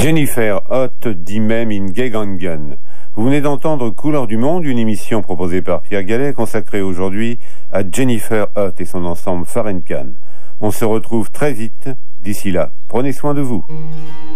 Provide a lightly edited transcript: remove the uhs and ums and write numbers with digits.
Jennifer Hott dit même in Gegangen. Vous venez d'entendre Couleurs du Monde, une émission proposée par Pierre Gallet, consacrée aujourd'hui à Jennifer Hott et son ensemble Farenkan. On se retrouve très vite. D'ici là, prenez soin de vous.